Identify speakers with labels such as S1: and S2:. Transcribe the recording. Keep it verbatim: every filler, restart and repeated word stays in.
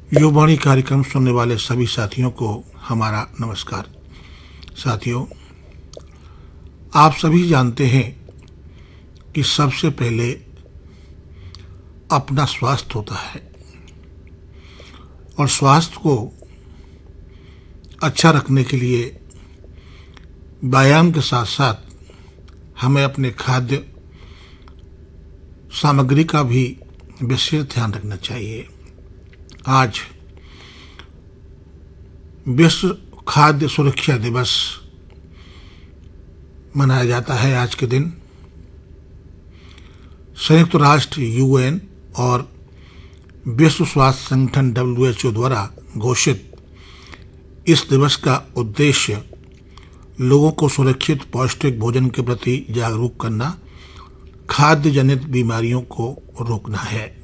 S1: युववाणी कार्यक्रम सुनने वाले सभी साथियों को हमारा नमस्कार। साथियों, आप सभी जानते हैं कि सबसे पहले अपना स्वास्थ्य होता है और स्वास्थ्य को अच्छा रखने के लिए व्यायाम के साथ साथ हमें अपने खाद्य सामग्री का भी विशेष ध्यान रखना चाहिए। आज विश्व खाद्य सुरक्षा दिवस मनाया जाता है। आज के दिन संयुक्त राष्ट्र यूएन और विश्व स्वास्थ्य संगठन डब्ल्यू एच ओ द्वारा घोषित इस दिवस का उद्देश्य लोगों को सुरक्षित पौष्टिक भोजन के प्रति जागरूक करना, खाद्य जनित बीमारियों को रोकना है।